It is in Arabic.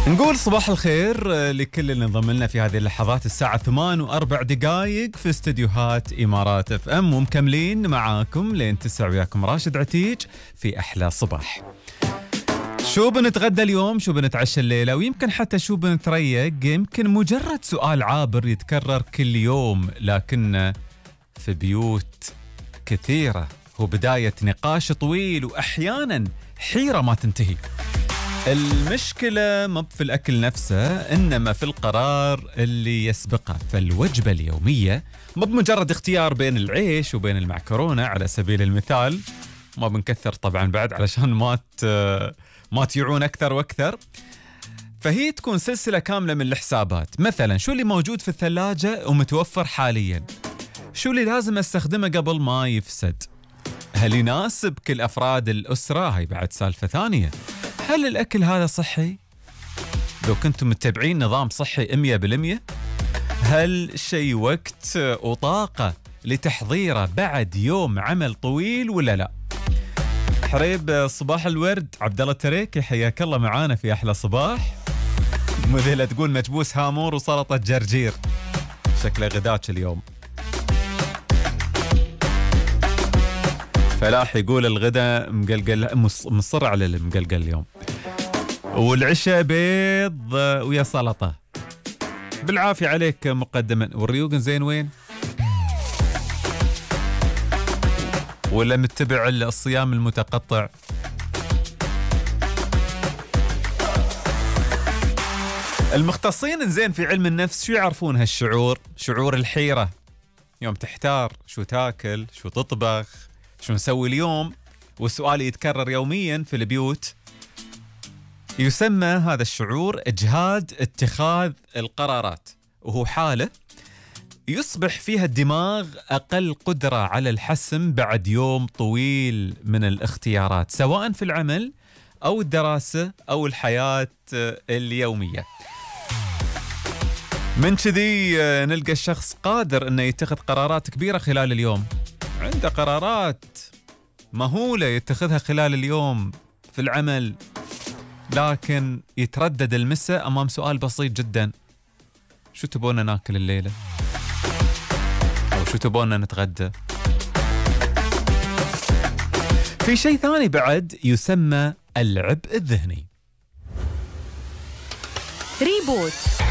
نقول صباح الخير لكل اللي انضم لنا في هذه اللحظات. الساعة 8:04 في استديوهات إمارات اف ام، ومكملين معاكم لين 9. وياكم راشد عتيج في أحلى صباح. شو بنتغدى اليوم؟ شو بنتعشى الليلة؟ ويمكن حتى شو بنتريق؟ يمكن مجرد سؤال عابر يتكرر كل يوم، لكن في بيوت كثيرة هو بداية نقاش طويل وأحيانا حيرة ما تنتهي. المشكلة ما في الأكل نفسه، إنما في القرار اللي يسبقه. فالوجبة اليومية ما بمجرد اختيار بين العيش وبين المعكرونة على سبيل المثال، ما بنكثر طبعا بعد علشان ما تيعون أكثر وأكثر. فهي تكون سلسلة كاملة من الحسابات. مثلا شو اللي موجود في الثلاجة ومتوفر حاليا، شو اللي لازم استخدمه قبل ما يفسد، هل يناسب كل أفراد الأسرة، هاي بعد سالفة ثانية. هل الأكل هذا صحي؟ لو كنتم متبعين نظام صحي 100%، هل شيء وقت وطاقة لتحضيره بعد يوم عمل طويل ولا لا؟ حريب صباح الورد عبد الله التريكي، حياك الله معانا في أحلى صباح. مذهلة تقول مكبوس هامور وسلطة جرجير، شكله غداك اليوم. فلاح يقول الغداء مقلقل، مصر على المقلقل اليوم، والعشاء بيض ويا سلطة. بالعافية عليك مقدما. والريوق زين وين؟ ولا متبع الصيام المتقطع؟ المختصين زين في علم النفس شو يعرفون هالشعور؟ شعور الحيرة يوم تحتار شو تاكل، شو تطبخ، شو نسوي اليوم. والسؤال يتكرر يوميا في البيوت. يسمى هذا الشعور إجهاد اتخاذ القرارات، وهو حالة يصبح فيها الدماغ أقل قدرة على الحسم بعد يوم طويل من الاختيارات، سواء في العمل أو الدراسة أو الحياة اليومية. من كذي نلقى الشخص قادر أنه يتخذ قرارات كبيرة خلال اليوم، عنده قرارات مهولة يتخذها خلال اليوم في العمل، لكن يتردد المساء أمام سؤال بسيط جدا: شو تبون ناكل الليلة؟ أو شو تبون نتغدى؟ في شيء ثاني بعد يسمى العبء الذهني. ريبوت